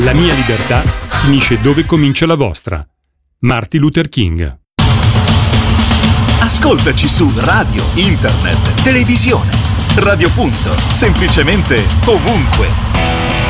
La mia libertà finisce dove comincia la vostra. Martin Luther King. Ascoltaci su radio, internet, televisione. Radio Punto, semplicemente ovunque.